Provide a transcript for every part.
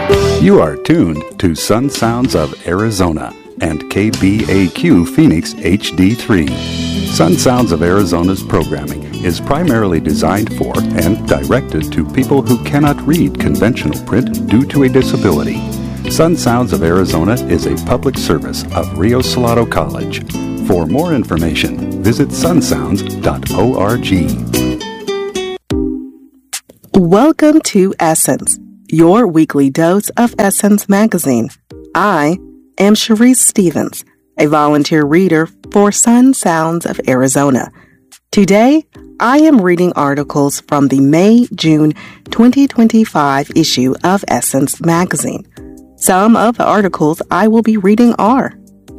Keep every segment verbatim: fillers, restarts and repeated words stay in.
You are tuned to Sun Sounds of Arizona and K B A Q Phoenix H D three. Sun Sounds of Arizona's programming is primarily designed for and directed to people who cannot read conventional print due to a disability. Sun Sounds of Arizona is a public service of Rio Salado College. For more information, visit sun sounds dot org. Welcome to Essence, your weekly dose of Essence magazine. I am Sharice Stevens, a volunteer reader for Sun Sounds of Arizona. Today, I am reading articles from the May-June twenty twenty-five issue of Essence magazine. Some of the articles I will be reading are: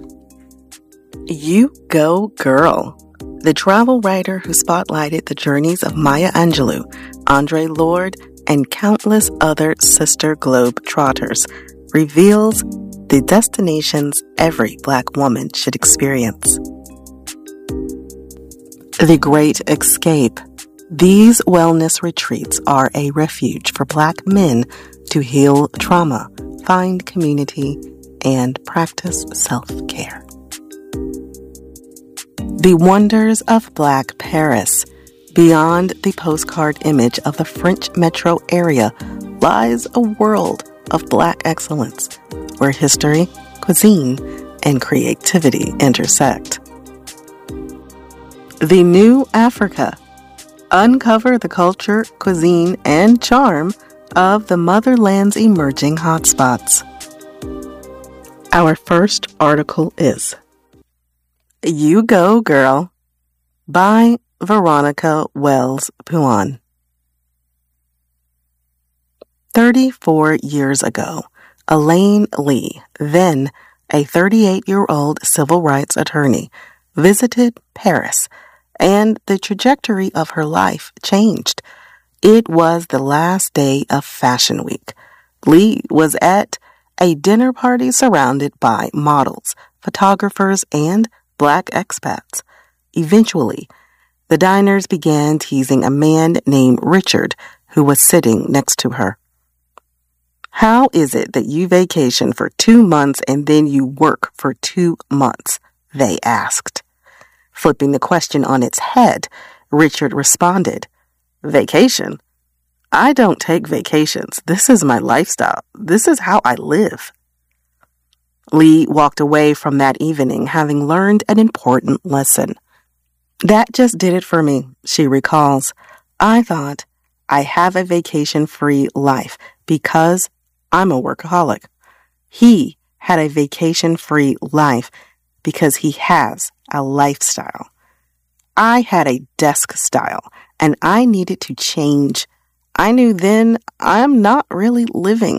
You Go Girl, the travel writer who spotlighted the journeys of Maya Angelou, Audre Lorde, and countless other sister globe-trotters, reveals the destinations every Black woman should experience. The Great Escape. These wellness retreats are a refuge for Black men to heal trauma, find community, and practice self-care. The Wonders of Black Paris. Beyond the postcard image of the French metro area lies a world of Black excellence, where history, cuisine, and creativity intersect. The New Africa. Uncover the culture, cuisine, and charm of the motherland's emerging hotspots. Our first article is You Go Girl by Veronica Wells Puan. Thirty-four years ago, Elaine Lee, then a thirty-eight-year-old civil rights attorney, visited Paris, and the trajectory of her life changed. It was the last day of Fashion Week. Lee was at a dinner party surrounded by models, photographers, and Black expats. Eventually, the diners began teasing a man named Richard who was sitting next to her. How is it that you vacation for two months and then you work for two months? They asked. Flipping the question on its head, Richard responded, Vacation? I don't take vacations. This is my lifestyle. This is how I live. Lee walked away from that evening having learned an important lesson. That just did it for me, she recalls. I thought I have a vacation-free life because I'm a workaholic. He had a vacation-free life because he has a lifestyle. I had a desk style, and I needed to change. I knew then I'm not really living.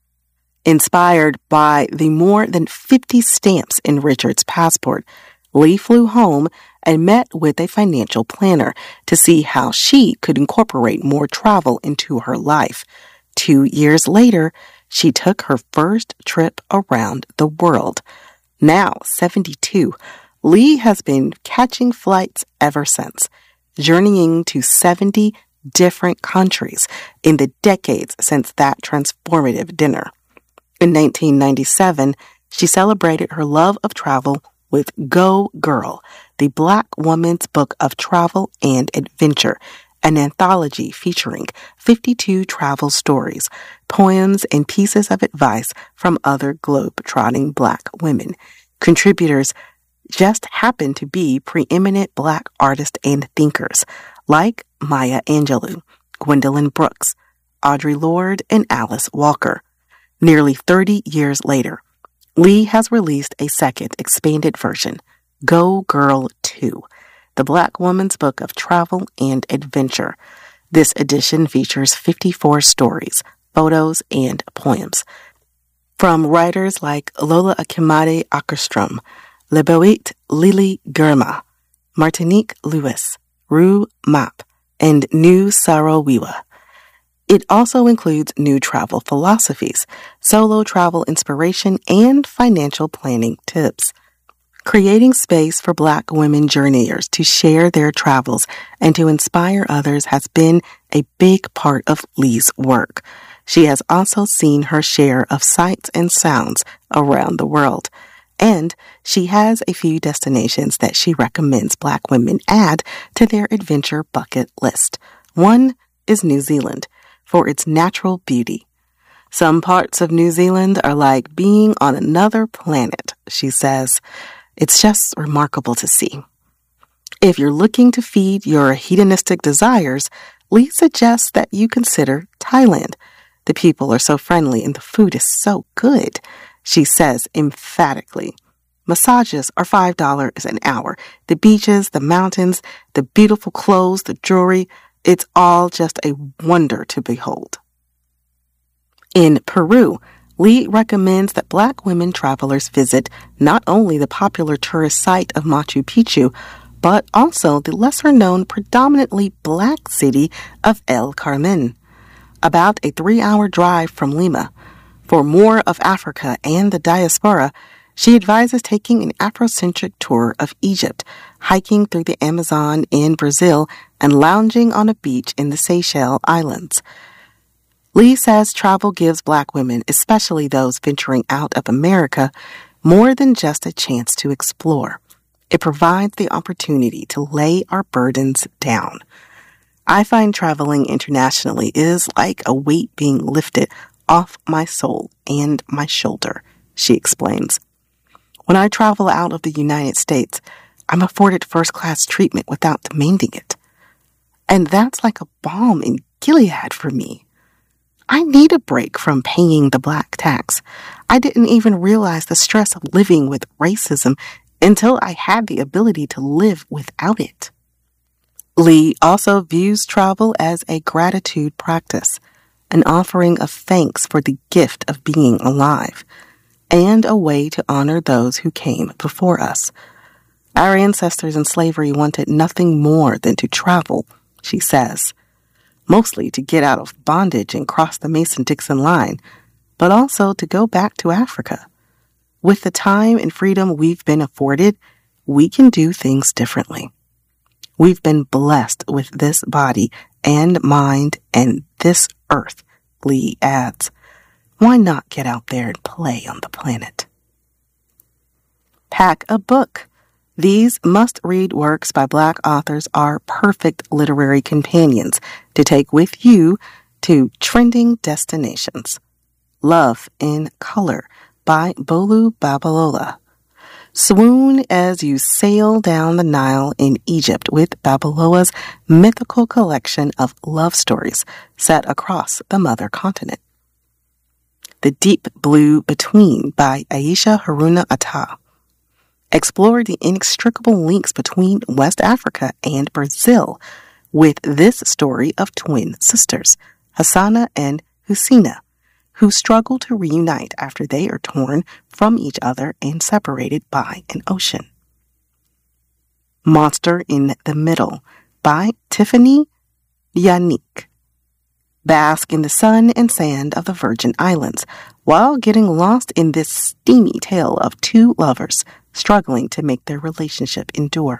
Inspired by the more than fifty stamps in Richard's passport, Lee flew home and met with a financial planner to see how she could incorporate more travel into her life. Two years later, she took her first trip around the world. Now seventy-two, Lee has been catching flights ever since, journeying to seventy different countries in the decades since that transformative dinner. In nineteen ninety-seven, she celebrated her love of travel with Go Girl, the Black woman's book of travel and adventure, an anthology featuring fifty-two travel stories, poems, and pieces of advice from other globe-trotting Black women. Contributors just happen to be preeminent Black artists and thinkers like Maya Angelou, Gwendolyn Brooks, Audre Lorde, and Alice Walker. Nearly thirty years later, Lee has released a second expanded version, Go Girl two, the Black woman's book of travel and adventure. This edition features fifty-four stories, photos, and poems from writers like Lola Akimade Ackerstrom, Leboit Lily Germa, Martinique Lewis, Rue Map, and New Sarawiwa. It also includes new travel philosophies, solo travel inspiration, and financial planning tips. Creating space for Black women journeyers to share their travels and to inspire others has been a big part of Lee's work. she has also seen her share of sights and sounds around the world. And she has a few destinations that she recommends Black women add to their adventure bucket list. One is New Zealand, for its natural beauty. Some parts of New Zealand are like being on another planet, she says. It's just remarkable to see. If you're looking to feed your hedonistic desires, Lee suggests that you consider Thailand. The people are so friendly and the food is so good, she says emphatically. Massages are five dollars an hour. The beaches, the mountains, the beautiful clothes, the jewelry, it's all just a wonder to behold. In Peru, Lee recommends that Black women travelers visit not only the popular tourist site of Machu Picchu, but also the lesser-known predominantly Black city of El Carmen, about a three-hour drive from Lima. For more of Africa and the diaspora, she advises taking an Afrocentric tour of Egypt, hiking through the Amazon in Brazil, and lounging on a beach in the Seychelles Islands. Lee says travel gives Black women, especially those venturing out of America, more than just a chance to explore. It provides the opportunity to lay our burdens down. I find traveling internationally is like a weight being lifted off my soul and my shoulder, she explains. When I travel out of the United States, I'm afforded first-class treatment without demanding it. And that's like a balm in Gilead for me. I need a break from paying the Black tax. I didn't even realize the stress of living with racism until I had the ability to live without it. Lee also views travel as a gratitude practice, an offering of thanks for the gift of being alive, and a way to honor those who came before us. Our ancestors in slavery wanted nothing more than to travel, she says, mostly to get out of bondage and cross the Mason-Dixon line, but also to go back to Africa. With the time and freedom we've been afforded, we can do things differently. We've been blessed with this body and mind and this earth, Lee adds. Why not get out there and play on the planet? Pack a book. These must-read works by Black authors are perfect literary companions to take with you to trending destinations. Love in Color by Bolu Babalola. Swoon as you sail down the Nile in Egypt with Babalola's mythical collection of love stories set across the mother continent. The Deep Blue Between by Aisha Haruna Atta. Explore the inextricable links between West Africa and Brazil with this story of twin sisters, Hassana and Husina, who struggle to reunite after they are torn from each other and separated by an ocean. Monster in the Middle by Tiffany Yannick. Bask in the sun and sand of the Virgin Islands while getting lost in this steamy tale of two lovers struggling to make their relationship endure.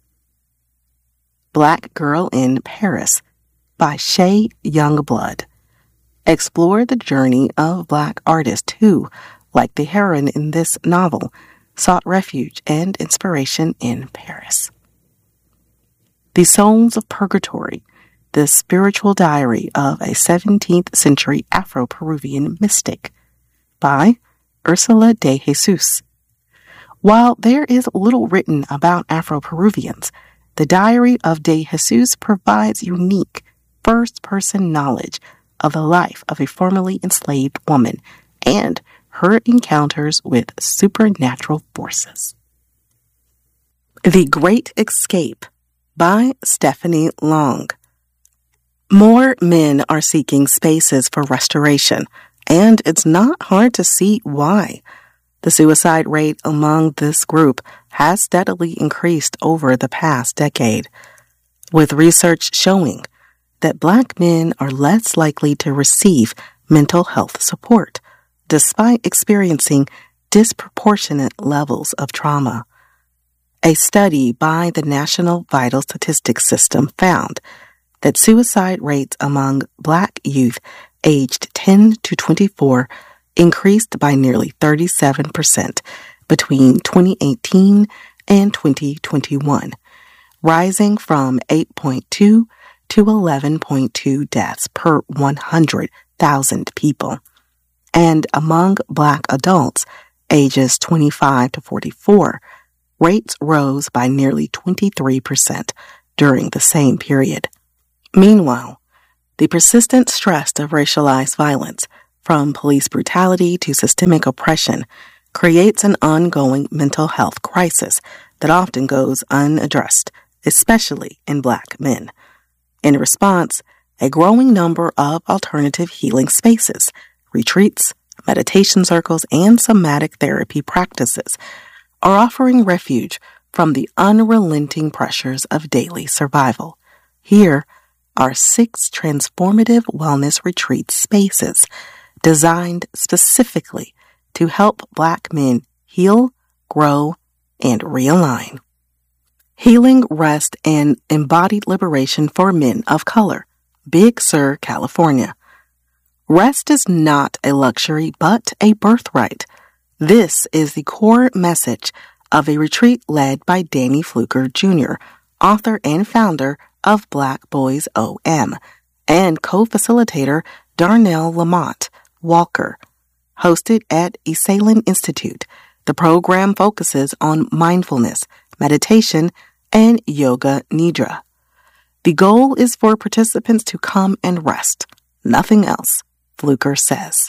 Black Girl in Paris by Shay Youngblood. Explore the journey of Black artists who, like the heroine in this novel, sought refuge and inspiration in Paris. The Souls of Purgatory, the spiritual diary of a seventeenth century Afro-Peruvian mystic, by Ursula de Jesus. While there is little written about Afro-Peruvians, the diary of de Jesus provides unique first-person knowledge of the life of a formerly enslaved woman and her encounters with supernatural forces. The Great Escape by Stephanie Long. More men are seeking spaces for restoration, and it's not hard to see why. The suicide rate among this group has steadily increased over the past decade, with research showing that Black men are less likely to receive mental health support, despite experiencing disproportionate levels of trauma. A study by the National Vital Statistics System found that suicide rates among Black youth aged ten to twenty-four increased by nearly thirty-seven percent between twenty eighteen and twenty twenty-one, rising from eight point two to eleven point two deaths per one hundred thousand people. And among Black adults ages twenty-five to forty-four, rates rose by nearly twenty-three percent during the same period. Meanwhile, the persistent stress of racialized violence, from police brutality to systemic oppression, creates an ongoing mental health crisis that often goes unaddressed, especially in Black men. In response, a growing number of alternative healing spaces, retreats, meditation circles, and somatic therapy practices are offering refuge from the unrelenting pressures of daily survival. Here are six transformative wellness retreat spaces designed specifically to help Black men heal, grow, and realign. Healing, Rest, and Embodied Liberation for Men of Color, Big Sur, California. Rest is not a luxury, but a birthright. This is the core message of a retreat led by Danny Fluker Junior, author and founder of Black Boys O M, and co-facilitator Darnell Lamont Walker. Hosted at Esalen Institute, the program focuses on mindfulness, meditation, and yoga nidra. The goal is for participants to come and rest, nothing else, Fluker says.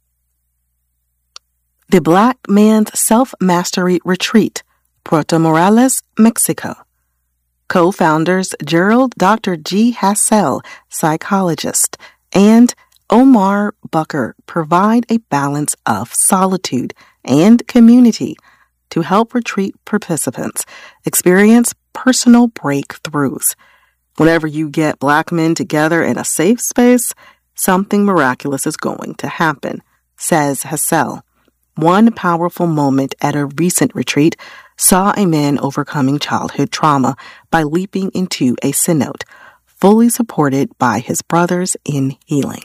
The Black Man's Self-Mastery Retreat, Puerto Morelos, Mexico. Co-founders Gerald Doctor G. Hassel, psychologist, and Omar Bucker provide a balance of solitude and community to help retreat participants experience personal breakthroughs. Whenever you get Black men together in a safe space, something miraculous is going to happen, says Hassel. One powerful moment at a recent retreat saw a man overcoming childhood trauma by leaping into a cenote, fully supported by his brothers in healing.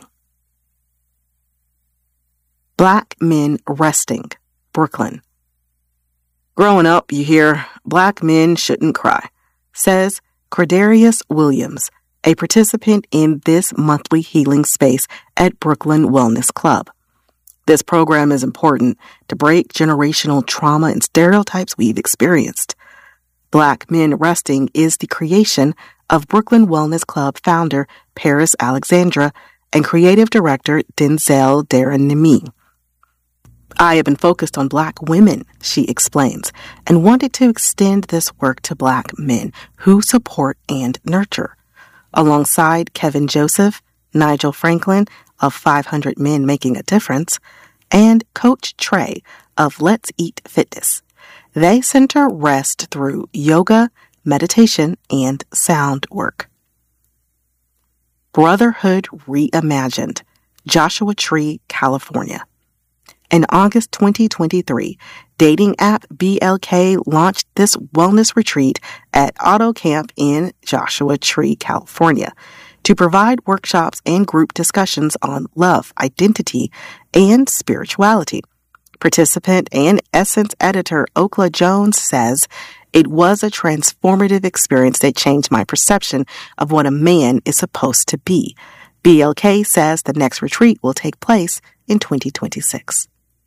Black Men Resting, Brooklyn. Growing up, you hear, Black men shouldn't cry, says Cordarius Williams, a participant in this monthly healing space at Brooklyn Wellness Club. This program is important to break generational trauma and stereotypes we've experienced. Black Men Resting is the creation of Brooklyn Wellness Club founder Paris Alexandra and creative director Denzel Darren-Nemi. I have been focused on Black women, she explains, and wanted to extend this work to Black men who support and nurture. Alongside Kevin Joseph, Nigel Franklin of five hundred Men Making a Difference, and Coach Trey of Let's Eat Fitness. They center rest through yoga, meditation, and sound work. Brotherhood Reimagined, Joshua Tree, California. In August twenty twenty-three, dating app B L K launched this wellness retreat at Auto Camp in Joshua Tree, California, to provide workshops and group discussions on love, identity, and spirituality. Participant and Essence editor Okla Jones says, "It was a transformative experience that changed my perception of what a man is supposed to be." B L K says the next retreat will take place in twenty twenty-six.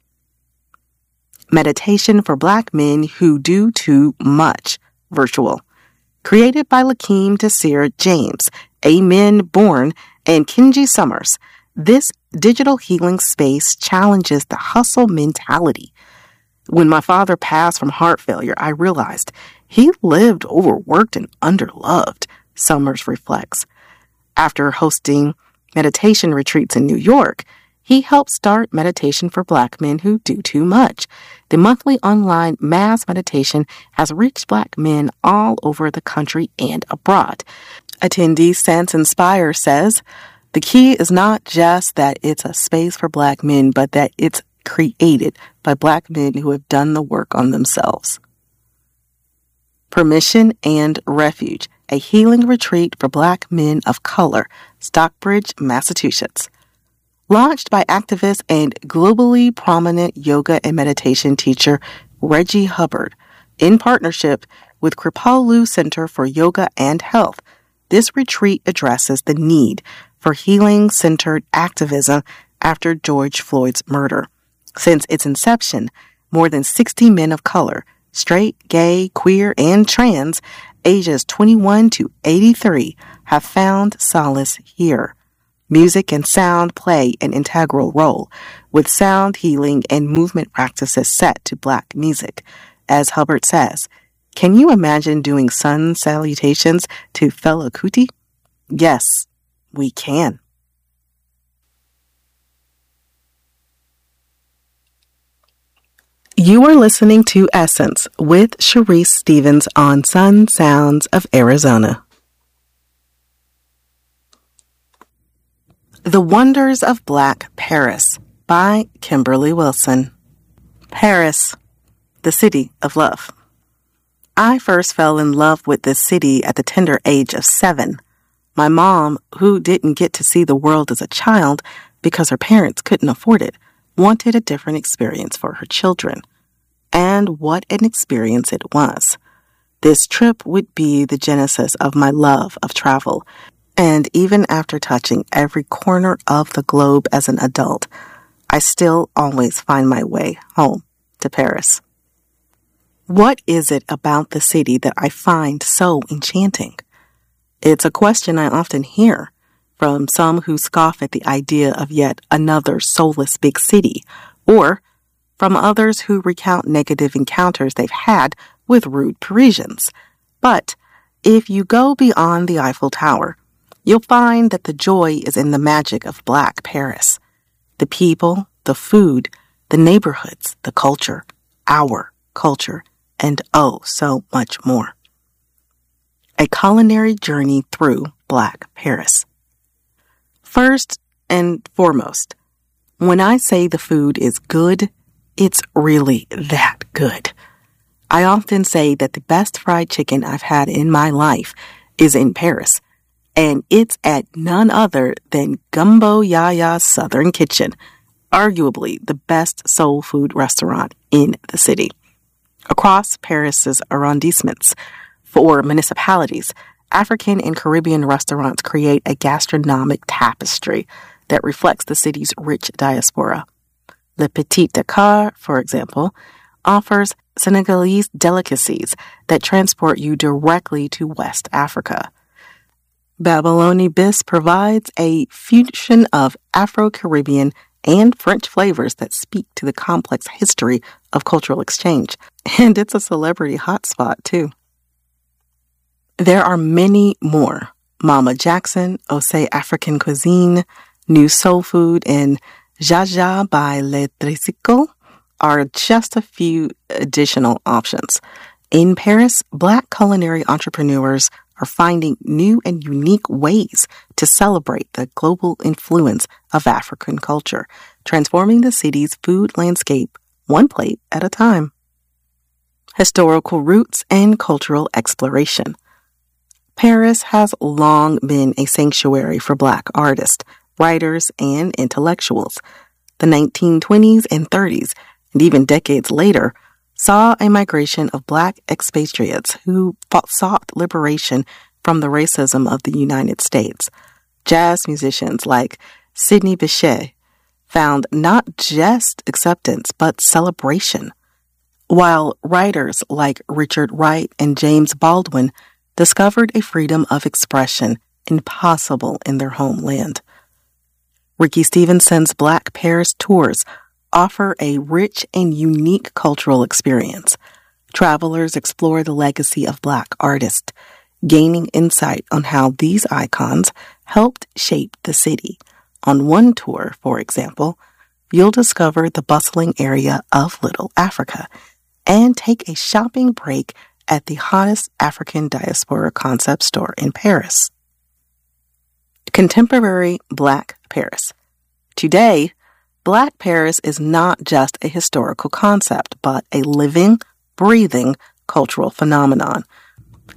Meditation for Black Men Who Do Too Much, virtual. Created by Lakeem Desir James, Amen Bourne, and Kenji Summers, this digital healing space challenges the hustle mentality. When my father passed from heart failure, I realized he lived overworked and underloved, Summers reflects. After hosting meditation retreats in New York, he helped start Meditation for Black Men Who Do Too Much. The monthly online mass meditation has reached Black men all over the country and abroad. Attendee Sense Inspire says, "The key is not just that it's a space for Black men, but that it's created by Black men who have done the work on themselves." Permission and Refuge, a healing retreat for Black men of color, Stockbridge, Massachusetts. Launched by activist and globally prominent yoga and meditation teacher Reggie Hubbard, in partnership with Kripalu Center for Yoga and Health, this retreat addresses the need for healing-centered activism after George Floyd's murder. Since its inception, more than sixty men of color, straight, gay, queer, and trans, ages twenty-one to eighty-three, have found solace here. Music and sound play an integral role, with sound healing and movement practices set to Black music. As Hubbard says, "Can you imagine doing sun salutations to Fela Kuti? Yes, we can." You are listening to Essence with Sharice Stevens on Sun Sounds of Arizona. The Wonders of Black Paris by Kimberly Wilson. Paris, the city of love. I first fell in love with this city at the tender age of seven. My mom, who didn't get to see the world as a child because her parents couldn't afford it, wanted a different experience for her children. And what an experience it was. This trip would be the genesis of my love of travel. And even after touching every corner of the globe as an adult, I still always find my way home to Paris. What is it about the city that I find so enchanting? It's a question I often hear from some who scoff at the idea of yet another soulless big city, or from others who recount negative encounters they've had with rude Parisians. But if you go beyond the Eiffel Tower, you'll find that the joy is in the magic of Black Paris. The people, the food, the neighborhoods, the culture, our culture, and oh, so much more. A culinary journey through Black Paris. First and foremost, when I say the food is good, it's really that good. I often say that the best fried chicken I've had in my life is in Paris, and it's at none other than Gumbo Yaya's Southern Kitchen, arguably the best soul food restaurant in the city. Across Paris's arrondissements, for municipalities, African and Caribbean restaurants create a gastronomic tapestry that reflects the city's rich diaspora. Le Petit Dakar, for example, offers Senegalese delicacies that transport you directly to West Africa. Babylone Bis provides a fusion of Afro-Caribbean and French flavors that speak to the complex history of cultural exchange. And it's a celebrity hotspot, too. There are many more. Mama Jackson, Osei African Cuisine, New Soul Food, and Jaja by Le Tricycle are just a few additional options. In Paris, Black culinary entrepreneurs are finding new and unique ways to celebrate the global influence of African culture, transforming the city's food landscape one plate at a time. Historical roots and cultural exploration. Paris has long been a sanctuary for Black artists, writers, and intellectuals. The nineteen twenties and thirties, and even decades later, saw a migration of Black expatriates who fought, sought liberation from the racism of the United States. Jazz musicians like Sidney Bechet found not just acceptance, but celebration, while writers like Richard Wright and James Baldwin discovered a freedom of expression impossible in their homeland. Ricky Stevenson's Black Paris tours offer a rich and unique cultural experience. Travelers explore the legacy of Black artists, gaining insight on how these icons helped shape the city. On one tour, for example, you'll discover the bustling area of Little Africa and take a shopping break at the hottest African diaspora concept store in Paris. Contemporary Black Paris. Today, Black Paris is not just a historical concept, but a living, breathing cultural phenomenon.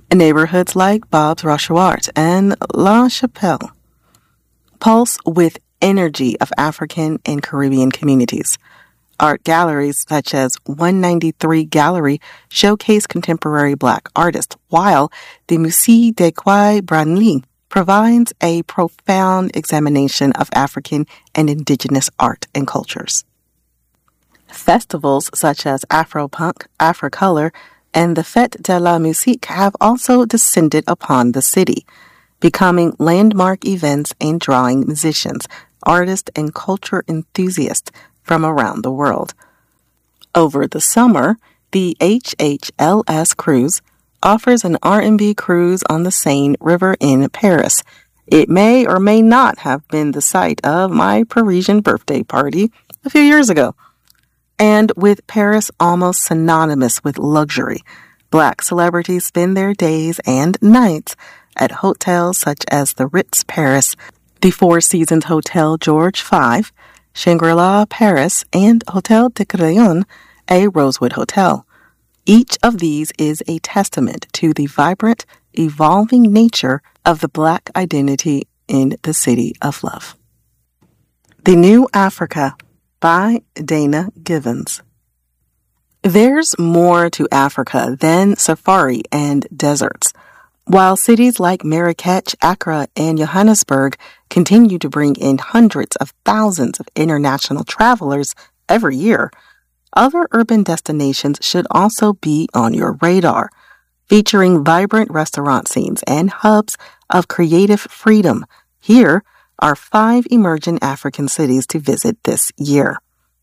Neighborhoods like Bob's Rochouart and La Chapelle pulse with energy of African and Caribbean communities. Art galleries such as one ninety-three Gallery showcase contemporary Black artists, while the Musée de Quai Branly provides a profound examination of African and indigenous art and cultures. Festivals such as Afropunk, Afrocolor, and the Fête de la Musique have also descended upon the city, becoming landmark events and drawing musicians, artists, and culture enthusiasts from around the world. Over the summer, the H H L S cruise offers an R and B cruise on the Seine River in Paris. It may or may not have been the site of my Parisian birthday party a few years ago. And with Paris almost synonymous with luxury, Black celebrities spend their days and nights at hotels such as the Ritz Paris, the Four Seasons Hotel George Five, Shangri-La Paris, and Hotel de Crillon, a Rosewood hotel. Each of these is a testament to the vibrant, evolving nature of the Black identity in the City of Love. The New Africa by Dana Givens. There's more to Africa than safari and deserts. While cities like Marrakech, Accra, and Johannesburg continue to bring in hundreds of thousands of international travelers every year, other urban destinations should also be on your radar, featuring vibrant restaurant scenes and hubs of creative freedom. Here are five emerging African cities to visit this year.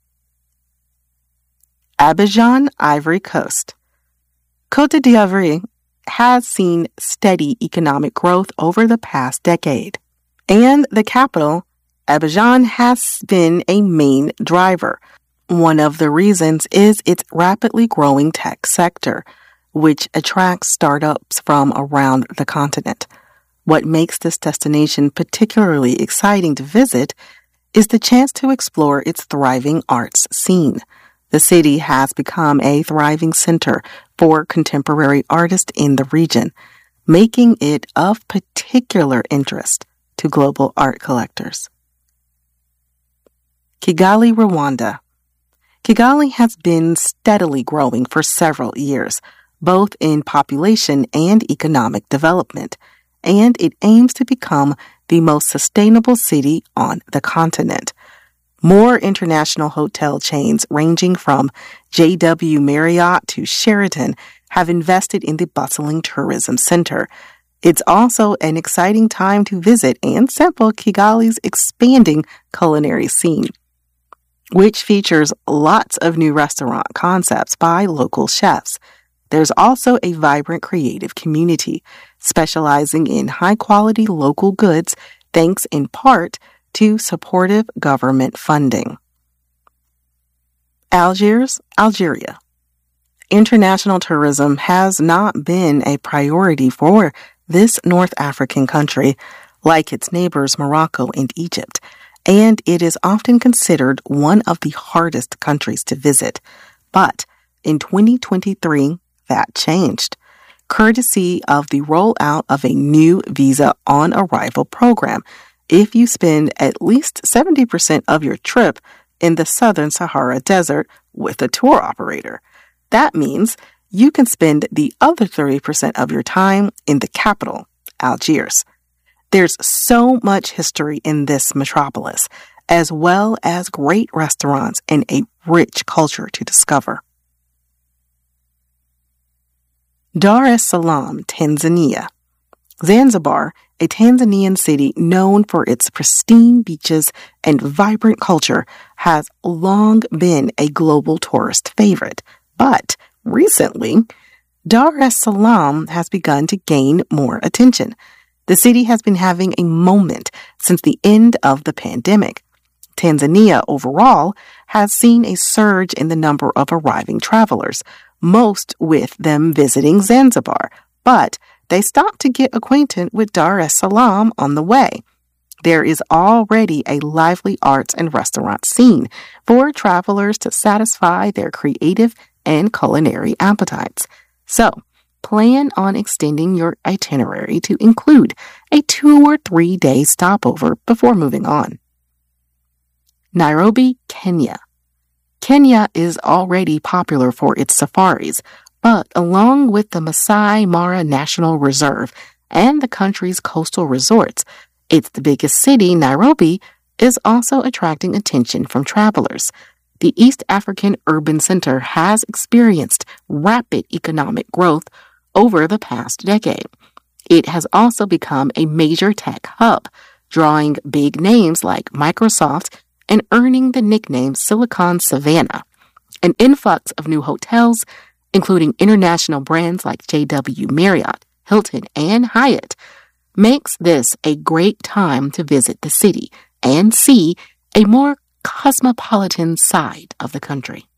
Abidjan, Ivory Coast. Côte d'Ivoire has seen steady economic growth over the past decade, and the capital, Abidjan, has been a main driver. One of the reasons is its rapidly growing tech sector, which attracts startups from around the continent. What makes this destination particularly exciting to visit is the chance to explore its thriving arts scene. The city has become a thriving center for contemporary artists in the region, making it of particular interest to global art collectors. Kigali, Rwanda. Kigali has been steadily growing for several years, both in population and economic development, and it aims to become the most sustainable city on the continent. More international hotel chains ranging from J W Marriott to Sheraton have invested in the bustling tourism center. It's also an exciting time to visit and sample Kigali's expanding culinary scene, which features lots of new restaurant concepts by local chefs. There's also a vibrant creative community specializing in high-quality local goods, thanks in part to supportive government funding. Algiers, Algeria. International tourism has not been a priority for this North African country, like its neighbors Morocco and Egypt, and it is often considered one of the hardest countries to visit. But in twenty twenty-three, that changed, courtesy of the rollout of a new visa on arrival program if you spend at least seventy percent of your trip in the Southern Sahara Desert with a tour operator. That means you can spend the other thirty percent of your time in the capital, Algiers. There's so much history in this metropolis, as well as great restaurants and a rich culture to discover. Dar es Salaam, Tanzania. Zanzibar, a Tanzanian city known for its pristine beaches and vibrant culture, has long been a global tourist favorite. But recently, Dar es Salaam has begun to gain more attention. The city has been having a moment since the end of the pandemic. Tanzania overall has seen a surge in the number of arriving travelers, most with them visiting Zanzibar, but they stopped to get acquainted with Dar es Salaam on the way. There is already a lively arts and restaurant scene for travelers to satisfy their creative and culinary appetites. So, plan on extending your itinerary to include a two or three day stopover before moving on. Nairobi, Kenya. Kenya is already popular for its safaris, but along with the Masai Mara National Reserve and the country's coastal resorts, it's the biggest city, Nairobi, is also attracting attention from travelers. The East African Urban Center has experienced rapid economic growth over the past decade. It has also become a major tech hub, drawing big names like Microsoft and earning the nickname Silicon Savannah. An influx of new hotels, including international brands like J W Marriott, Hilton, and Hyatt, makes this a great time to visit the city and see a more cosmopolitan side of the country.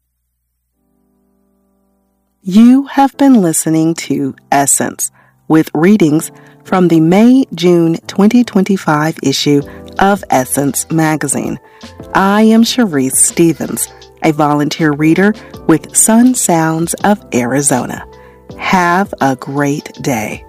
You have been listening to Essence, with readings from the May-June twenty twenty-five issue of Essence magazine. I am Sharice Stevens, a volunteer reader with Sun Sounds of Arizona. Have a great day.